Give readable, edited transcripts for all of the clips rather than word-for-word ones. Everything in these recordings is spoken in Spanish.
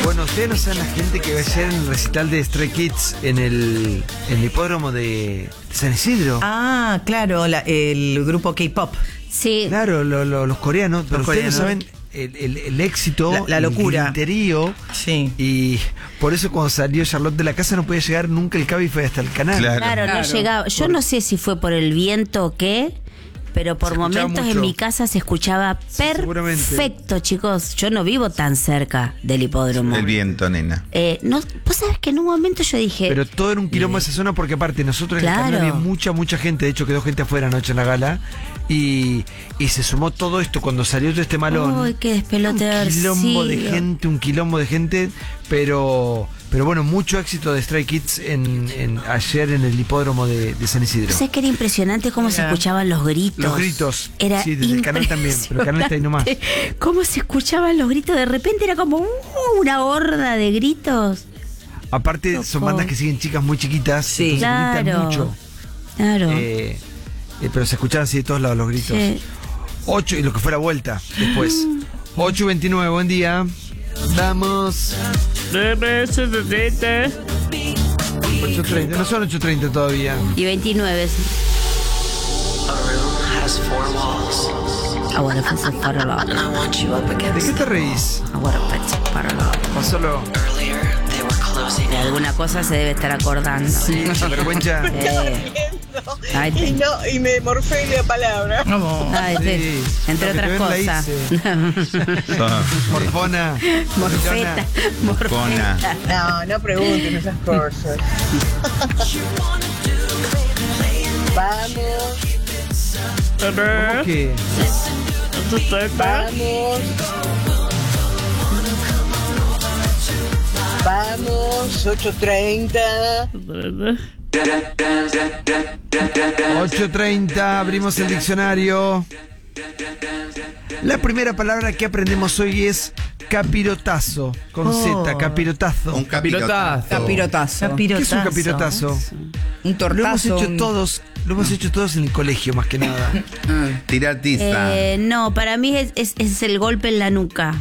Bueno, ustedes no saben la gente que va a ser en el recital de Stray Kids en el hipódromo de San Isidro. Ah, claro, el grupo K-pop. Sí. Claro, los coreanos. Pero ustedes no saben el éxito, la locura. el griterío. Sí. Y por eso cuando salió Charlotte de la casa no podía llegar nunca el cable y fue hasta el canal. Claro, no llegaba. Yo no sé si fue por el viento o qué, pero por momentos en mi casa se escuchaba perfecto, chicos. Yo no vivo tan cerca del hipódromo. El viento, nena. No, vos sabés que en un momento yo dije... Pero todo era un quilombo esa zona porque aparte nosotros en el canal había mucha gente. De hecho quedó gente afuera anoche en la gala. Y se sumó todo esto cuando salió todo este malón. ¡Ay, qué despelote! Un quilombo de gente, pero bueno, mucho éxito de Stray Kids ayer en el hipódromo de San Isidro. ¿Sabes que era impresionante cómo se escuchaban los gritos? Los gritos. Era sí, desde el canal también, pero el canal está ahí nomás. ¿Cómo se escuchaban los gritos? De repente era como una horda de gritos. Aparte, son bandas que siguen chicas muy chiquitas. Sí, gritan mucho. Claro. Pero se escuchaban así de todos lados los gritos. Sí. 8 y lo que fue la vuelta después. 8:29, buen día. Vamos. 8:30, no son 8:30 todavía. Y 29. ¿De qué te reís? Solo. De alguna cosa se debe estar acordando. Sí, vergüenza. Y me morfé la palabra. Sí. Entre otras cosas. Morfona. Morfeta. No pregunten esas cosas. Vamos. ¿Cómo que? Vamos, 8:30. 8:30, abrimos el diccionario. La primera palabra que aprendemos hoy es capirotazo, con Z, capirotazo. Un capirotazo. Capirotazo. ¿Qué es un capirotazo? Un tortazo. Lo hemos hecho todos en el colegio, más que nada. Tirar tiza. No, para mí es el golpe en la nuca.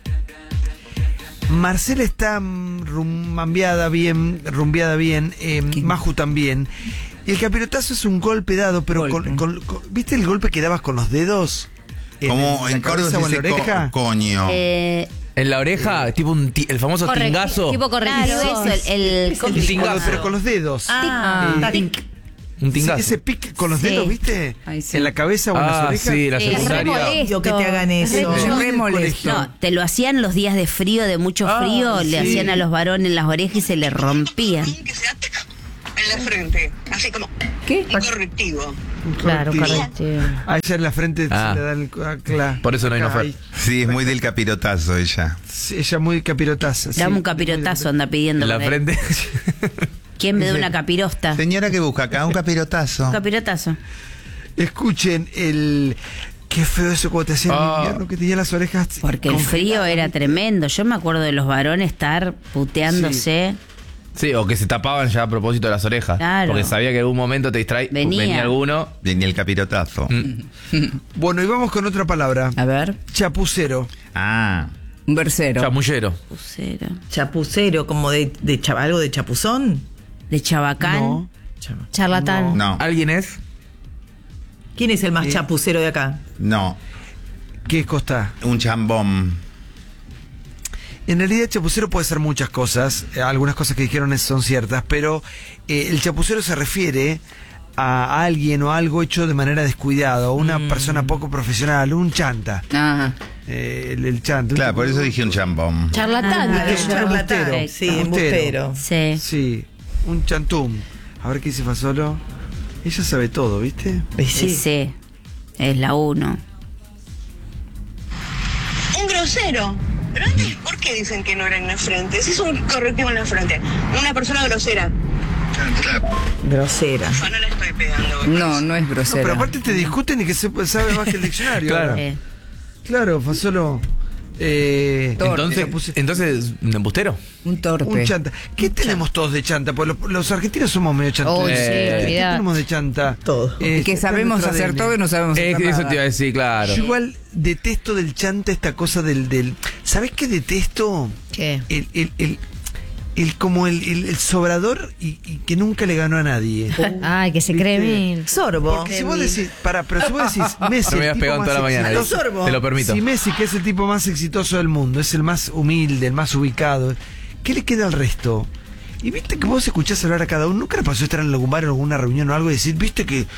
Marcela está rumbeada bien, Maju también. Y el capirotazo es un golpe dado, pero ¿viste el golpe que dabas con los dedos? Como en Córdoba se dice coño. En la oreja, tipo el famoso tingazo. Tipo correctivo. El tingazo. Pero con los dedos. Un tingazo. Sí, ese pic con los dedos, ¿viste? Ay, sí. En la cabeza o en las orejas. Sí, la secundaria. Yo que te hagan eso. Re molesto. No, te lo hacían los días de frío, de mucho frío, le hacían a los varones en las orejas y se le rompían. Que se hace en la frente, así como ¿Qué? un correctivo. Claro, correctivo. A ella en la frente se le da el... claro. Por eso no hay no fue. Sí, es muy del capirotazo ella. Sí, ella muy capirotaza. Dame un capirotazo, anda pidiendo. En la frente. ¿Quién me da una capirosta? Señora, ¿qué busca acá? Un capirotazo. Un capirotazo. Escuchen qué feo eso cuando te hacían en invierno, que tenía las orejas. Porque el frío era tremendo. Yo me acuerdo de los varones estar puteándose. Sí, o que se tapaban ya a propósito de las orejas. Claro. Porque sabía que en algún momento te distrae. Venía alguno. Venía el capirotazo. Bueno, y vamos con otra palabra. A ver. Chapucero. Un versero. Chamullero. Chapucero, como de algo de chapuzón. De chabacán. No. Charlatán. No. ¿Alguien es? ¿Quién es el más chapucero de acá? No. ¿Qué es Costa? Un chambón. En realidad chapucero puede ser muchas cosas. Algunas cosas que dijeron son ciertas, pero el chapucero se refiere a alguien o algo hecho de manera descuidada, o una persona poco profesional, un chanta. Ajá. El chanta. Claro, por eso dije un chambón. Charlatán. Charlatán. Sí, embustero. Sí. Sí, un chantum. A ver qué dice Fasolo. Ella sabe todo, ¿viste? Sí. Es la 1. Un grosero. Pero antes, ¿por qué dicen que no era en la frente? Si es un correctivo en la frente. Una persona grosera. Grosera. Yo no la estoy pegando. No es No, grosera. pero aparte te discuten y que se sabe más que el diccionario. Claro. Claro, Fasolo. Entonces, ¿un embustero? Un torpe. Un chanta. ¿Qué tenemos todos de chanta? Pues los argentinos somos medio chantones. Oh, sí, ¿Qué olvidá. tenemos de chanta? Todo. está Que sabemos en nuestro hacer ADN. todo y no sabemos hacer Eso nada. te iba a decir, claro. Yo igual detesto del chanta esta cosa del ¿sabés qué detesto? ¿Qué? El sobrador y que nunca le ganó a nadie. Ay, que se cree bien. Sorbo. Porque si vos decís, pero si vos decís Messi, No me el habías tipo pegado en más toda la mañana. exitoso, Te lo permito. si Messi, que es el tipo más exitoso del mundo, es el más humilde, el más ubicado, ¿qué le queda al resto? Y viste que vos escuchás hablar a cada uno. ¿Nunca le pasó estar en algún bar o en alguna reunión o algo y decir, viste que...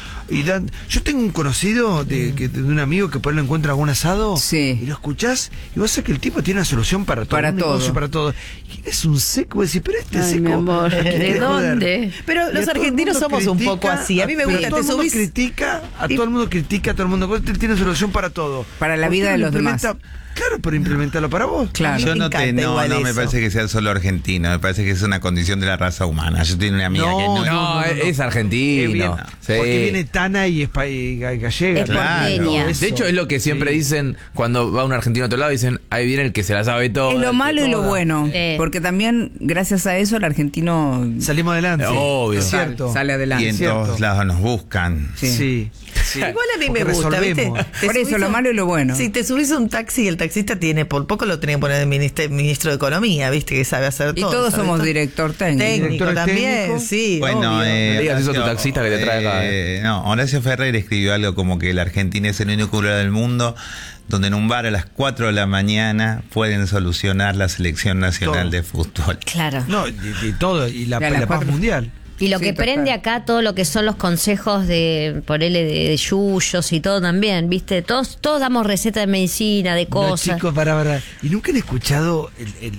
yo tengo un conocido de un amigo que por ahí lo encuentra en algún asado Sí. y lo escuchás y vos sabés que el tipo tiene una solución para todo. Para un todo. negocio para todo. Y es un seco, vos decís, pero este Ay, seco... mi amor, ¿qué ¿de quiere joder? dónde? Pero Y a los todo el argentinos mundo somos un poco critica, así. A mí me pero gusta, todo te el mundo subís. critica, a todo el mundo critica, a todo el mundo. Él tiene solución para todo. Para la ¿Por qué vida no de lo los demás? implementa? Claro, pero implementalo para vos. Claro. Yo Me no encanta igual me eso. parece que sea solo argentino, me parece que es una condición de la raza humana. Yo tengo una amiga No, que no, No, es Qué argentino. bien. Sí. Porque viene Tana y es gallega. Es Claro. porteña. Eso. De hecho, es lo que siempre Sí. dicen cuando va un argentino a otro lado, dicen, ahí viene el que se la sabe todo. Es lo malo y lo toda. bueno. Sí. Porque también, gracias a eso, el argentino Salimos adelante. Obvio. Es cierto. sale adelante. y en cierto. todos lados nos buscan. Sí. sí. Igual a mí Porque me gusta, ¿viste? resolvemos. Te Por eso, subís lo a- malo y lo bueno. Si te subís a un taxi y el taxista tiene, por poco lo tenía que poner el ministro de Economía, ¿viste? Que sabe hacer Y todo. todos sabe somos todo. director técnico. Técnico Director también, técnico. sí. Bueno, obvio. No digas eso a tu taxista que te trae acá, No, Horacio Ferrer escribió algo como que la Argentina es el único lugar del mundo donde en un bar a las 4 de la mañana pueden solucionar la selección nacional Todo. de fútbol. Claro. No, y todo. Y la Y a las paz 4. mundial. Y lo Sí, que total. prende acá, todo lo que son los consejos de ponerle de yuyos y todo también, ¿viste? Todos damos recetas de medicina, de No, cosas. chicos, para. ¿Y nunca han escuchado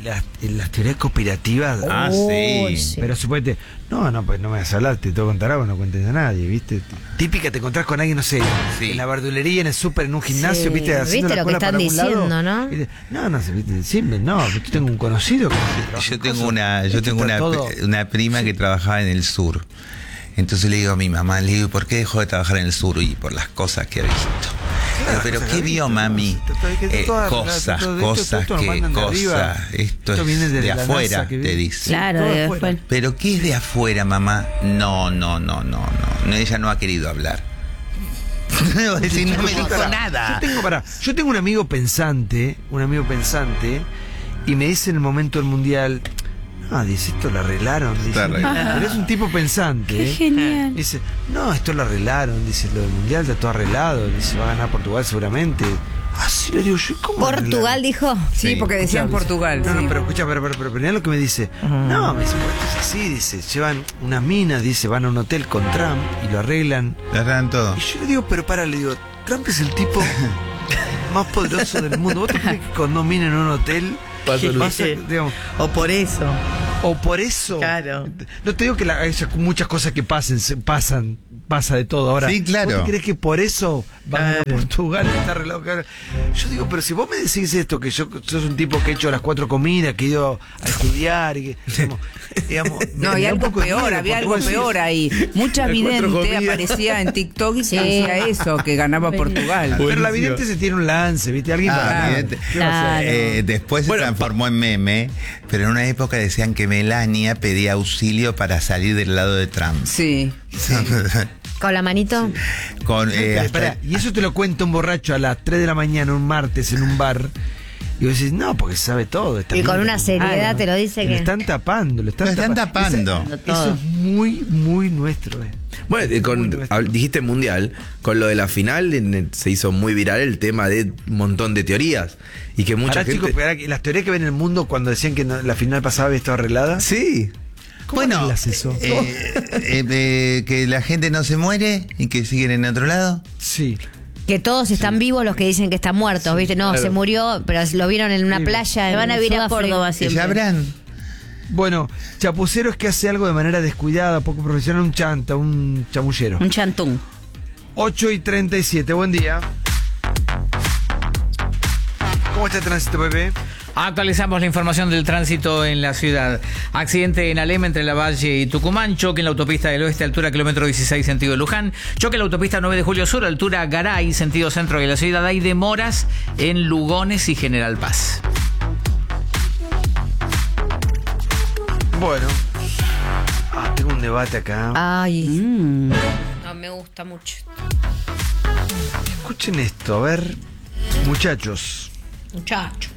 las teorías conspirativas? Ah, Uy, sí. sí. Pero suponete, no, pues no me vas a hablar, te tengo que contar algo, no cuentes a nadie, ¿viste? Típica, te encontrás con alguien, no sé, Sí. en la verdulería, en el súper, en un gimnasio, Sí, ¿viste? Haciendo ¿viste la lo que cola están para algún lado. diciendo, no? Y te- no sé, ¿viste? Sí, no, yo tengo un conocido que trabaja Yo en tengo cosas. una, Esto está todo- una prima que trabajaba en el sur. Entonces le digo a mi mamá, le digo, ¿por qué dejó de trabajar en el sur? Y por las cosas que ha visto. Claro, Pero cosas ¿qué que vio, viste, mami? cosas, Cosas, lo mandan de arriba. esto viene es de de la afuera, NASA que te viene. dice. Claro, todo de afuera. después. ¿Pero qué es de afuera, mamá? No, ella no ha querido hablar. No, decir, no me dijo nada. Yo tengo un amigo pensante, y me dice en el momento del mundial, dice, esto lo arreglaron, dice, Está arreglado. pero es un tipo pensante, Qué genial. dice, no, esto lo arreglaron, dice, lo del mundial está todo arreglado, dice, va a ganar Portugal seguramente. Sí, le digo yo, ¿cómo Portugal arreglaron? dijo. Sí, Sí. porque decían Escuchá, Portugal. No, sí. pero escucha, pero mirá lo que me dice. No, me dice, pues es así, dice, llevan unas minas, dice, van a un hotel con Trump y lo arreglan. Le arreglan todo. Y yo le digo, le digo, Trump es el tipo más poderoso del mundo. ¿Vos te crees que con 2 minas en un hotel vas a, digamos, O por eso. o por eso? Claro. No te digo que hay muchas cosas que pasa de todo ahora. Sí, claro. ¿Vos te crees que por eso van a Claro. Portugal y está arreglado? Yo digo, pero si vos me decís esto, que yo sos un tipo que he hecho las 4 comidas, que he ido a estudiar y que, digamos, No, me y da un algo poco de peor, miedo, había porque algo vos decís, peor ahí. Mucha Las 4 vidente comidas. aparecía en TikTok y Sí. decía eso, que ganaba Portugal. Pero la Buenísimo. vidente se tiene un lance, ¿viste? Alguien para. Evidente. Claro. Después se Bueno, transformó en meme, pero en una época decían que Melania pedía auxilio para salir del lado de Trump. Sí. Con la manito. Con, Pero, hasta- pará, y eso te lo cuenta un borracho a las 3 de la mañana un martes en un bar. Y vos decís, no, porque sabe todo. está Y con bien. una seriedad te lo dice Lo que. están tapando, lo están, Lo están tapando. Eso es muy, muy nuestro. Bueno, dijiste mundial, con lo de la final se hizo muy viral el tema de un montón de teorías. Y que mucha Pará, gente... chicos, pará, que las teorías que ven en el mundo cuando decían que la final pasada había estado arreglada. Sí. ¿Cómo Bueno, arreglas eso? que la gente no se muere y que siguen en otro lado. Sí. Que todos están vivos los que dicen que están muertos, ¿viste? No, claro. se murió, pero lo vieron en una Sí. playa. Se van a en vivir a Sudáfrica. Córdoba siempre. Ya habrán. Bueno, chapucero es que hace algo de manera descuidada, poco profesional, un chanta, un chamullero. Un chantún. 8:37, buen día. ¿Cómo está el tránsito, Pepe? Actualizamos la información del tránsito en la ciudad. Accidente en Alem entre Lavalle y Tucumán. Choque en la autopista del oeste, altura kilómetro 16, sentido Luján. Choque en la autopista 9 de Julio Sur, altura Garay, sentido centro de la ciudad. Hay demoras en Lugones y General Paz. Bueno. Tengo un debate acá. Ay. No me gusta mucho. Escuchen esto, a ver. Muchachos. Muchacho.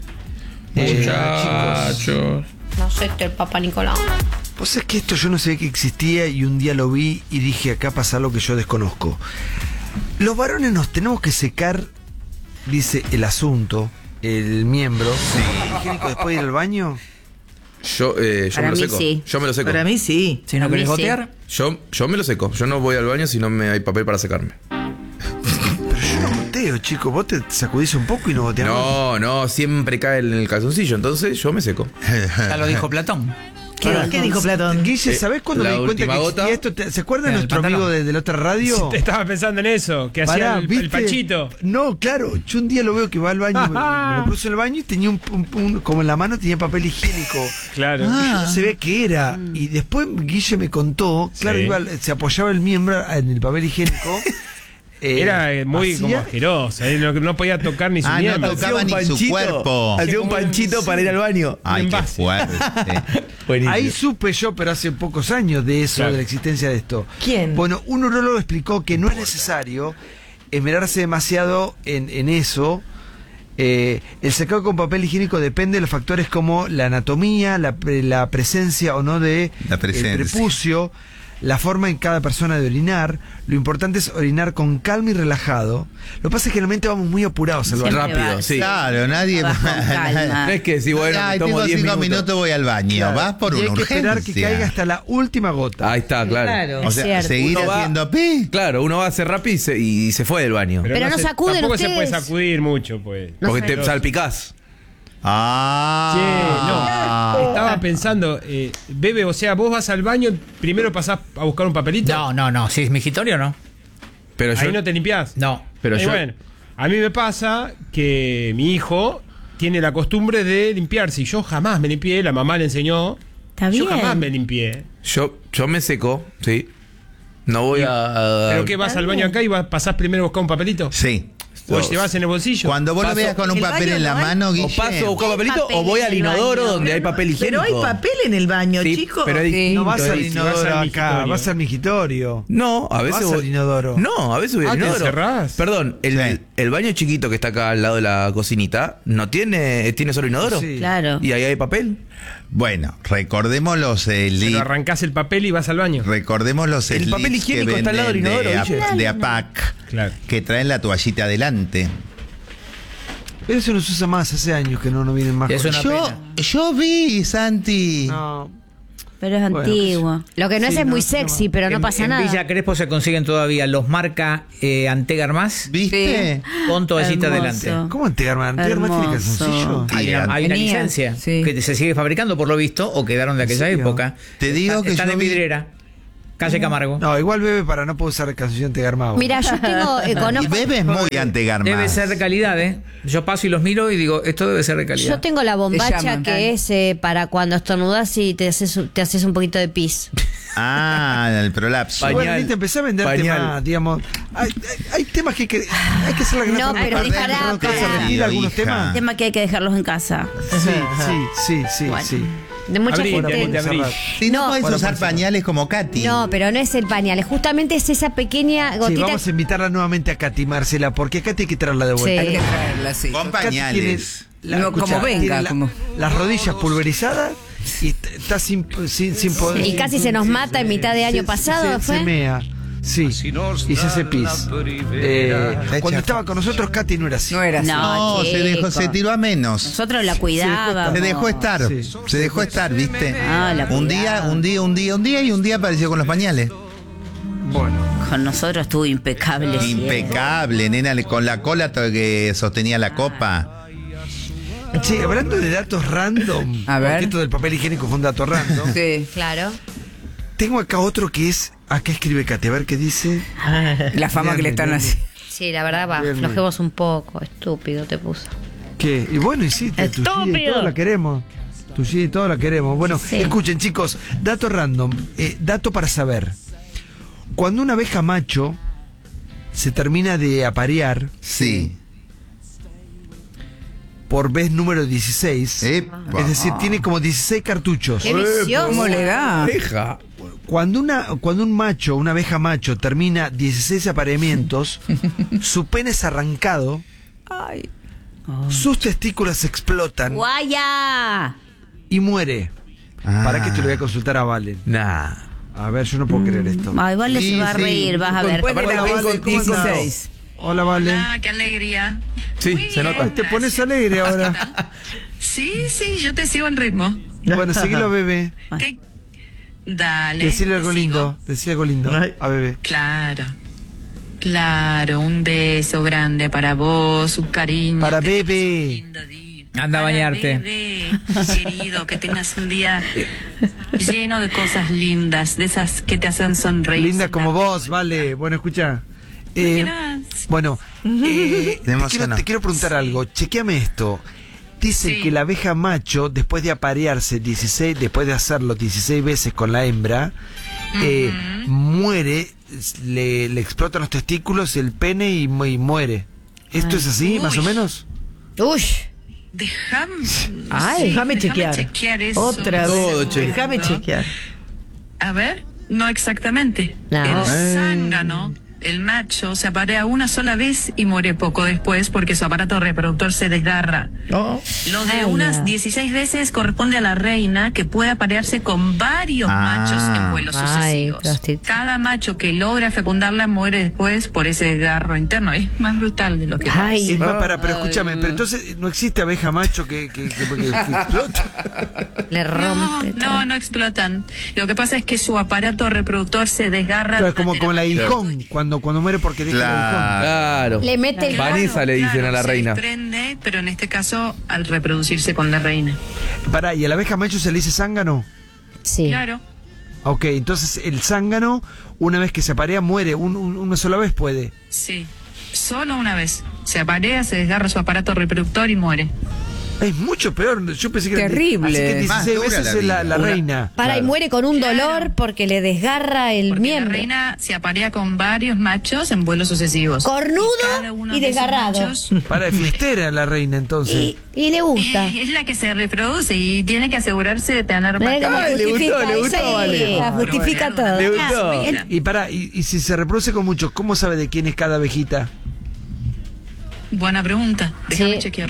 Chicos. No sé, el Papa Nicolau. Pues es que esto yo no sabía que existía y un día lo vi y dije, acá pasa algo que yo desconozco. Los varones nos tenemos que secar, dice el asunto, el miembro. ¿Papel higiénico después de ir al baño? Yo me lo seco. Sí. Yo me lo seco. Para mí sí. Si no querés gotear. Yo me lo seco. Yo no voy al baño si no hay papel para secarme. Pero yo no goteo, chico. Vos te sacudís un poco y no goteás. No, siempre cae en el calzoncillo. Entonces yo me seco. Ya lo dijo Platón. ¿Qué dijo Platón? Guille, ¿sabés cuándo me la di cuenta última que gota. existía esto? ¿Se acuerdan de En el nuestro pantalón. amigo de la otra radio? Estaba pensando en eso, que hacía Pará, el ¿viste? Panchito. No, claro, yo un día lo veo que va al baño, me lo puso en el baño y tenía como en la mano tenía papel higiénico. Claro. Yo no sabía qué era. Y después Guille me contó, claro, Sí. se apoyaba el miembro en el papel higiénico. Era muy hacía- como asqueroso, no podía tocar ni su No miembro. tocaba ni su cuerpo. Hacía un panchito para ir al baño. Ay, qué envase. fuerte. Buenísimo. Ahí supe yo, pero hace pocos años de eso, Claro. de la existencia de esto. ¿Quién? Bueno, un urólogo explicó que no es necesario esmerarse demasiado en eso. El secado con papel higiénico depende de los factores como la anatomía, la presencia o no de La presencia. el prepucio, la forma en cada persona de orinar. Lo importante es orinar con calma y relajado. Lo que pasa es que generalmente vamos muy apurados al baño. Siempre Rápido, vas. sí. Claro, nadie Vas con calma. No es que si bueno, Ay, me tomo tengo 10 5 minutos. minutos, voy al baño. Claro. Vas por Y una hay que urgencia. esperar que caiga hasta la última gota. Ahí está, claro. O Es sea, cierto. seguir Uno va- haciendo pi. Claro, uno va a hacer rápido y se fue del baño. Pero no sacuden tampoco se ustedes. puede sacudir mucho, pues. Porque te salpicás. Ah. Che, no. Estaba pensando, Bebe, o sea, vos vas al baño, primero pasás a buscar un papelito. No. Si es migitorio, no. Pero Ahí yo no te limpiás. No. Pero yo- Bueno, a mí me pasa que mi hijo tiene la costumbre de limpiarse y yo jamás me limpié, la mamá le enseñó. Está Yo bien. jamás me limpié. yo me seco, sí. No voy a. ¿Pero qué vas al baño acá y pasás primero a buscar un papelito? Sí. ¿O llevas en el bolsillo? Cuando vos lo Paso- veas con un ¿el papel baño en la no hay? mano, O Guille. paso a buscar papelito papel o voy en al el inodoro baño. donde hay papel Pero higiénico. hay papel en el baño, Sí, chicos. pero es distinto. No vas al Si vas inodoro al acá, migitorio. vas al migitorio. No, a veces Vas voy al inodoro. No, a veces voy al ¿te inodoro. encerrás? Perdón, Sí. el baño chiquito que está acá al lado de la cocinita no tiene solo inodoro. Sí. Claro. Y ahí hay papel. Bueno, recordemos los Pero arrancás el papel y vas al baño. recordemos los El papel slips higiénico que está al lado del venden inodoro, Guille. de APAC, Claro. que traen la toallita adelante. Pero eso no se usa más, hace años que no vienen más Es con una eso. Yo vi, Santi. No. Pero es Bueno, antiguo. Lo que no Sí, es no, muy no, sexy, pero no pasa en nada. Villa Crespo se consiguen todavía los marca Antegar más ¿Viste? con toallita Hermoso. adelante. ¿Cómo Antegarman? ¿Antegarman tiene Hermoso. calzoncillo? Hay una Tenía, licencia sí. que se sigue fabricando por lo visto o quedaron de aquella serio? época. Te digo que están yo en vi- vidriera, calle Camargo. No, igual bebe para no poder usar calzoncillo Antegarmado. Mira, yo tengo, Y conozco, Bebe es muy antegarmás. Debe ser de calidad, ¿eh? Yo paso y los miro y digo, esto debe ser de calidad. yo tengo la bombacha llaman. que es para cuando estornudas y te haces un poquito de pis. Ah, el prolapso. Pañal. Bueno, viste, empecé a vender Pañal. temas, digamos. Hay temas que hay que hacer la gran No, pero dispará, ¿Se pará. retira algunos Hija. temas? Tema que hay que dejarlos en casa. Sí. Bueno. Sí. De mucha Abrí, gente. abrí. Si no, No. podés Bueno, usar por favor. pañales como Katy. No, pero no es el pañal, justamente es esa pequeña Sí, gotita. vamos a invitarla nuevamente a Katy, Marcela, porque a Katy hay que traerla de vuelta. Sí. Hay que traerla, sí. Con Katy pañales. tiene No, como venga, tiene como- las rodillas pulverizadas y está sin poder. Y casi se nos mata en mitad de año pasado, ¿fue? Se mea. Sí, y se hace pis. Cuando chafa. estaba con nosotros, Katy no era así. No era así. No, No, chico. se tiró a menos. Nosotros la cuidábamos. Se dejó estar. Sí. Se dejó estar, ¿viste? Ah, la un día y un día apareció con los pañales. Bueno. Con nosotros estuvo impecable. siempre. Impecable, nena, con la cola que sostenía la copa. Sí, hablando de datos random, A ver. porque esto del papel higiénico fue un dato random. Sí. Claro. Tengo acá otro que es, acá escribe Katy, a ver qué dice. La fama que le están haciendo. Sí, la verdad, va, Bien, aflojemos un poco. Estúpido te puso. ¿Qué? Y bueno, tu Gigi, todos la queremos. Tu Gigi, todos la queremos. Bueno, escuchen, chicos, dato random, dato para saber. Cuando una abeja macho se termina de aparear, sí, por vez número 16, es decir, tiene como 16 cartuchos. ¡Qué vicioso! ¿Cómo le da? Deja. Cuando un macho, una abeja macho, termina 16 apareamientos, su pene es arrancado, sus testículos explotan ¡Guaya! y muere. ¿Para qué te lo voy a consultar a Valen? Nah. A ver, yo no puedo creer esto. Ay, Vale se va a reír, vas a ver. Después de la Hola, Vale, vez ¿cómo andás? 16. Hola, Vale. Ah, qué alegría. Sí, Muy se bien, nota. Te pones alegre ahora. Sí, yo te sigo en ritmo. Bueno, seguilo, bebé. ¿Qué? Dale. Decirle te algo sigo. lindo. Decirle algo lindo a bebé. Claro, un beso grande para vos, un cariño. Para que bebé. tengas un lindo día. Anda a Para bañarte. bebé, querido, que tengas un día lleno de cosas lindas, de esas que te hacen sonreír. Linda como vos, Vale. Bueno, escucha. Gracias. Bueno, te emocionó. quiero preguntar algo. Chequeame esto. Dicen Sí. que la abeja macho, después de aparearse 16, después de hacerlo 16 veces con la hembra, muere, le explotan los testículos, el pene y muere. ¿Esto es así, más o menos? Uy. Déjame chequear. eso. Otra Todo vez. chequear. Déjame chequear. A ver, no exactamente. No. El zángano, el macho, se aparea una sola vez y muere poco después porque su aparato reproductor se desgarra. Lo de unas 16 veces corresponde a la reina, que puede aparearse con varios machos en vuelos Ay, sucesivos. prostituta. Cada macho que logra fecundarla muere después por ese desgarro interno. Es más brutal de lo que Ay. Es más, pero escúchame, pero entonces no existe abeja macho que explota. Le rompe. No explotan. Lo que pasa es que su aparato reproductor se desgarra. Claro, como durante la la aguijón, cuando muere porque deja el aguijón. Claro. Le mete el Vanessa le dicen a la se reina. desprende, pero en este caso al reproducirse con la reina. Pará, ¿y a la abeja macho se le dice zángano? Sí. Claro. Ok, entonces el zángano, una vez que se aparea, muere. Una sola vez puede. Sí. Solo una vez. Se aparea, se desgarra su aparato reproductor y muere. Es mucho peor. Yo pensé que Terrible. Así que 16 Más dura veces la es la vida. reina. Para, y muere con un dolor porque le desgarra el Porque miembro. la reina se aparea con varios machos en vuelos sucesivos. Cornudo cada uno y de esos desgarrado. machos Para de fiestera la reina, entonces. Y le gusta. Es la que se reproduce y tiene que asegurarse de tener Mira cómo patas. le gustó, justifica, le gustó, sí, vale. la justifica todo. Le gustó. Y si se reproduce con muchos, ¿cómo sabe de quién es cada abejita? Buena pregunta. Déjame Sí. chequear.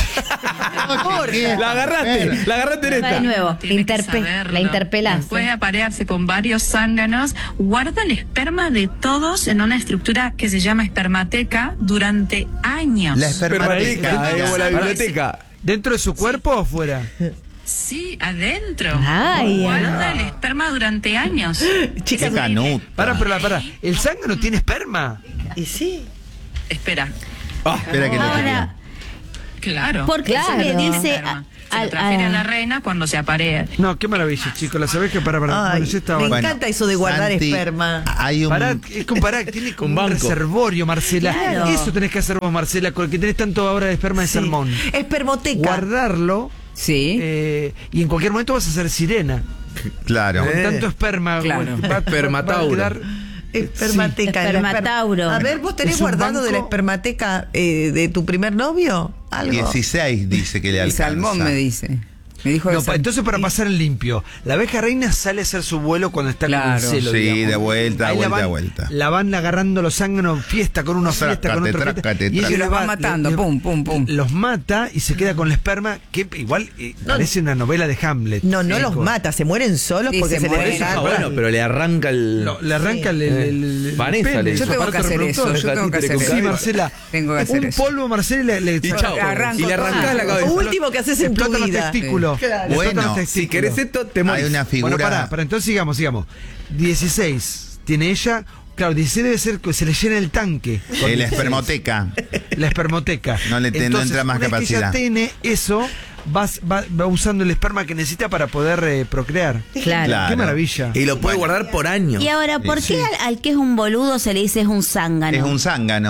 La agarraste en Va esta. de nuevo. Tiene que saberlo. La interpelaste. Después de aparearse con varios zánganos, guarda el esperma de todos en una estructura que se llama espermateca durante años. La espermateca. Como la biblioteca. ¿Dentro de su cuerpo o afuera? Sí, adentro. Ay, Guarda el esperma durante años. Qué canuta. Pará. ¿El zángano tiene esperma? Y sí. Espera. Espera que lo chequeo. Ahora, Claro. ¿por qué se le Claro. dice Esperma. Se lo transfiere a la reina cuando se aparea. No, qué maravilla, chicos. Las abejas, para. Ay, Bueno, ya estaba. me Bueno, encanta eso de guardar Santi, esperma. Hay un... Tiene como un banco. reservorio, Marcela. Claro. Eso tenés que hacer vos, Marcela, con el que tenés tanto ahora de esperma de Sí. salmón. Espermoteca. Guardarlo Sí. y en cualquier momento vas a ser sirena. Claro. Con tanto esperma. Claro. va a Espermatauro. quedar- Espermateca. Sí. la Espermatauro. A ver, ¿vos tenés Es un guardado de la banco. espermateca de tu primer novio? Algo. 16 dice que le El alcanza. salmón me dice. Me dijo No, el sal- entonces para pasar en limpio, la abeja reina sale a hacer su vuelo cuando está con Claro. el celo. Sí, digamos. de vuelta, Ahí vuelta, la van, vuelta. La van agarrando los zánganos, fiesta con uno, fiesta con otro. fiesta, Trácate, y ella Y le los va matando, pum, pum, pum. Los mata y se queda con el esperma, que igual parece una novela de Hamlet. No los Chicos. mata, se mueren solos Sí, porque se se le mueren. desgarra. Ah, bueno, pero le arranca el. Le arranca el Vanessa pene, le su hizo. Yo tengo que aparato hacer eso, reproductor. yo tengo que hacer Sí, eso. Marcela. Tengo que hacer un eso. polvo, Marcela, le Y chao. Arranco Y le arrancás todo. la cabeza. Último que haces en tu explotan los vida. testículos. Sí. Le explotan Bueno, los Si testículos. querés esto, te morís. Hay una figura. Bueno, para, entonces sigamos. 16 tiene ella. Claro, 16 debe ser que se le llena el tanque. con La 16. espermoteca. La espermoteca. No le no Entonces, entra más una vez que capacidad. ella tiene eso, va usando el esperma que necesita para poder procrear. Claro. Claro. Qué maravilla. Y lo puede guardar por años. Y ahora, ¿por qué al que es un boludo se le dice es un zángano? Es un zángano.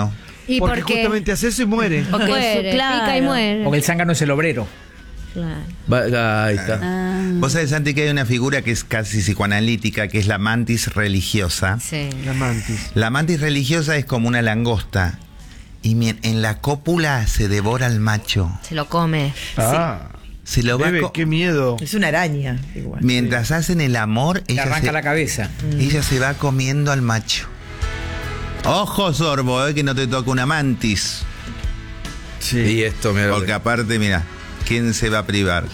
¿Y porque por qué? justamente hace eso y muere. Porque muere, pica y muere. Porque el zángano es el obrero. Claro. Ahí está. Vos sabés, Santi, que hay una figura que es casi psicoanalítica, que es la mantis religiosa. Sí. La mantis. La mantis religiosa es como una langosta. Y en la cópula se devora al macho. Se lo come. Se lo va Bebe, qué miedo. Es una araña. Igual. Mientras hacen el amor, Le arranca la cabeza. ella se va comiendo al macho. Ojo, sorbo, que no te toca una mantis. Sí. Y esto, mira. Porque aparte, mira, ¿quién se va a privar?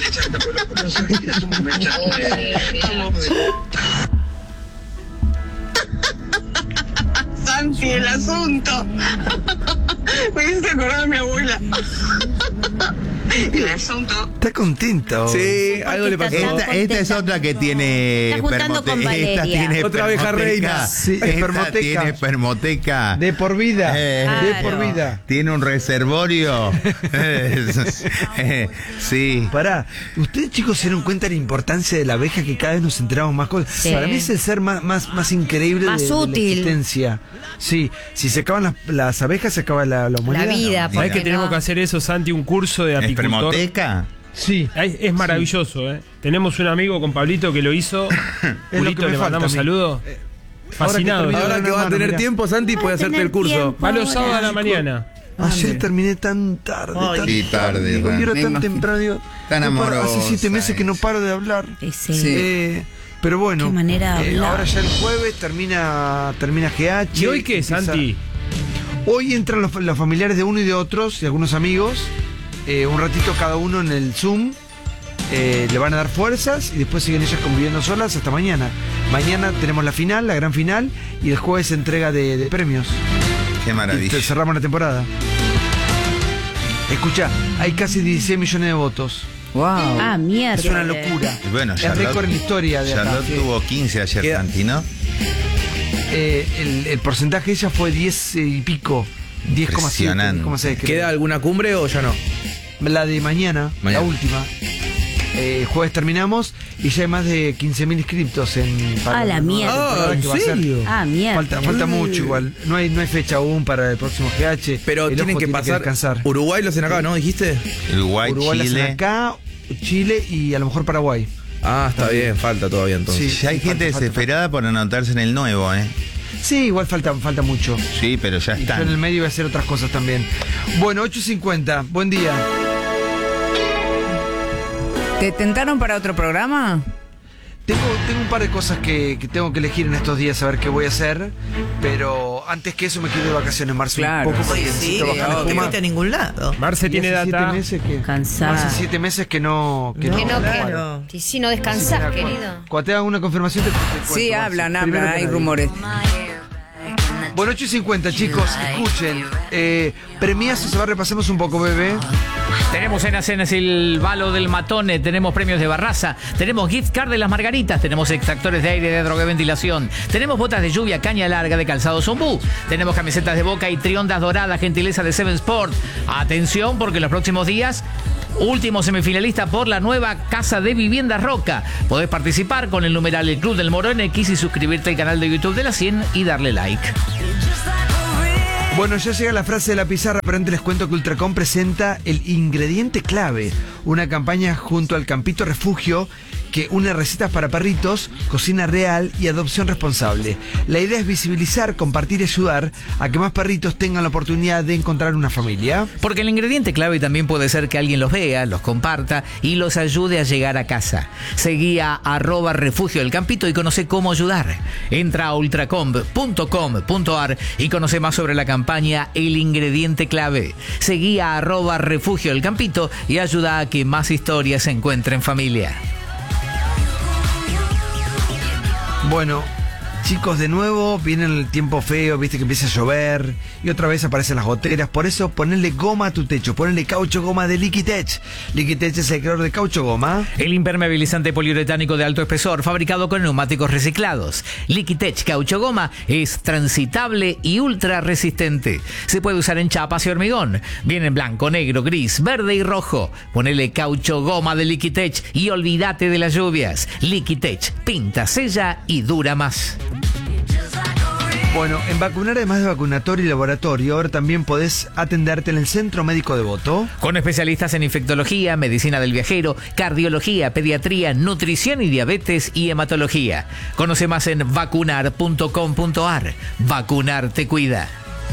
Santi, el asunto. Me hiciste acordar a mi abuela. El asunto. Está contento. Sí, algo le pasó. Esta es otra que tiene Está juntando con Valeria. Esta tiene Otra abeja espermoteca. reina. Sí, Esta espermoteca. tiene espermoteca. De por vida. De por Claro. vida. Tiene un reservorio. Sí. Pará, ustedes chicos se dieron cuenta de la importancia de la abeja, que cada vez nos enteramos más cosas. Sí. Para mí es el ser más increíble Más de la útil. existencia. Sí, si se acaban las abejas, se acaba la humanidad. La vida. No, ¿Sabés porque que tenemos no. que hacer eso, Santi? Un curso de apicultor. ¿Espermoteca? Sí. Es maravilloso, ¿eh? Tenemos un amigo con Pablito que lo hizo. lo Julito, que me le falta mandamos a mí. saludos. Fascinado. termine- Ahora que va a tener Mirá. tiempo, Santi, puede hacerte el curso. tiempo. Va los sábados a la mañana. Ayer terminé tan tarde. tan Sí, tarde, digo, Ran. y era Me tan imagino. temprano. Digo, Tan no paro, amorosa hace 7 meses que no es. paro de hablar. Sí. Sí. Pero bueno, Qué manera de hablar. ahora ya el jueves termina GH. ¿Y hoy qué, empieza- Santi? Hoy entran los familiares de uno y de otros, y algunos amigos, un ratito cada uno en el Zoom, le van a dar fuerzas y después siguen ellas conviviendo solas hasta mañana. Mañana tenemos la final, la gran final, y el jueves entrega de premios. Qué maravilla. Y cerramos la temporada. Escucha, hay casi 16 millones de votos. Wow. Ah, mierda. Es una locura. Y bueno, es récord en la historia de acá. Charlotte tuvo 15 ayer, Queda- Santi, ¿no? El porcentaje de ella fue 10 y pico. 10,7. Impresionante. 10,6, creo. ¿Queda alguna cumbre o ya no? La de mañana, Mañana. la última. Jueves terminamos y ya hay más de 15.000 inscriptos en para Ah, la nueva mierda. temporada Ah, ¿en que va a ser. serio? Ah, mierda. Falta mucho igual. No hay fecha aún para el próximo GH. Pero El tienen ojo que tiene pasar. descansar. Uruguay lo hacen acá, ¿no? ¿Dijiste? Uruguay, Uruguay la hacen Chile. acá, Chile y a lo mejor Paraguay. Ah, está bien, falta todavía entonces. Sí. Ya hay gente Falta. desesperada por anotarse en el nuevo, ¿eh? Sí, igual falta mucho. Sí, pero ya Y yo en el están. medio voy a hacer otras cosas también. Bueno, 8:50. Buen día. ¿Te tentaron para otro programa? Tengo un par de cosas que tengo que elegir en estos días a ver qué voy a hacer, pero antes que eso me quiero ir de vacaciones, Marce. Claro. Un poco porque Sí, necesito bajar la no te espuma. fuiste a ningún lado. Marce Y tiene hace data. 7 meses que... Cansada. Hace 7 meses que no... Que no, Claro. que. Si no descansás, querido. Cuando te hagan una confirmación te cuento, Sí, Marce. hablan, Primero que hay nadie. rumores. Bueno, 8:50, chicos, escuchen. Premiazos, a ver, repasemos un poco, bebé. Tenemos cenas el Balo del Matone, tenemos premios de Barraza, tenemos gift card de las Margaritas, tenemos extractores de aire de droga y ventilación, tenemos botas de lluvia, caña larga de calzado Zombú, tenemos camisetas de Boca y triondas doradas, gentileza de Seven Sport. Atención, porque en los próximos días, último semifinalista por la nueva Casa de Viviendas Roca. Podés participar con el numeral El Club del Moro NX y suscribirte al canal de YouTube de la 100 y darle like. Bueno, ya llega la frase de la pizarra, pero antes les cuento que Ultracom presenta el ingrediente clave, una campaña junto al Campito Refugio que une recetas para perritos, cocina real y adopción responsable. La idea es visibilizar, compartir y ayudar a que más perritos tengan la oportunidad de encontrar una familia. Porque el ingrediente clave también puede ser que alguien los vea, los comparta y los ayude a llegar a casa. Seguí a @refugio del Campito y conoce cómo ayudar. Entra a ultracomp.com.ar y conoce más sobre la campaña El Ingrediente Clave. Seguí a @refugio del Campito y ayuda a que más historias se encuentren familia. Bueno, chicos, de nuevo viene el tiempo feo, viste que empieza a llover y otra vez aparecen las goteras. Por eso ponele goma a tu techo, ponele caucho goma de Liquitech. Liquitech es el creador de caucho goma. El impermeabilizante poliuretánico de alto espesor fabricado con neumáticos reciclados. Liquitech Caucho Goma es transitable y ultra resistente. Se puede usar en chapas y hormigón. Viene en blanco, negro, gris, verde y rojo. Ponele caucho goma de Liquitech y olvídate de las lluvias. Liquitech pinta, sella y dura más. Bueno, en Vacunar, además de vacunatorio y laboratorio, ahora también podés atenderte en el Centro Médico Devoto. Con especialistas en infectología, medicina del viajero, cardiología, pediatría, nutrición y diabetes y hematología. Conoce más en vacunar.com.ar. Vacunar te cuida.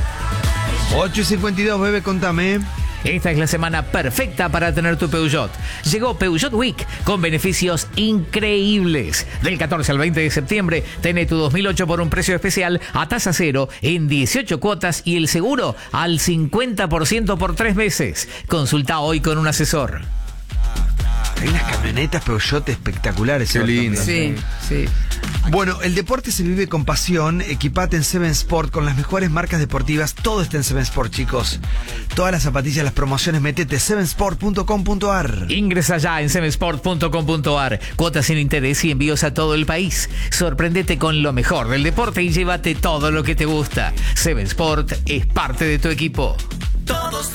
8:52, bebé, contame. Esta es la semana perfecta para tener tu Peugeot. Llegó Peugeot Week con beneficios increíbles. Del 14 al 20 de septiembre, tené tu 2008 por un precio especial a tasa cero en 18 cuotas y el seguro al 50% por 3 meses. Consulta hoy con un asesor. Hay unas camionetas Peugeot espectaculares. Qué lindo. Sí, sí. Bueno, el deporte se vive con pasión. Equipate en Seven Sport con las mejores marcas deportivas. Todo está en Seven Sport, chicos. Todas las zapatillas, las promociones, metete sevensport.com.ar. Ingresa ya en sevensport.com.ar. Cuotas sin interés y envíos a todo el país. Sorprendete con lo mejor del deporte y llévate todo lo que te gusta. Seven Sport es parte de tu equipo.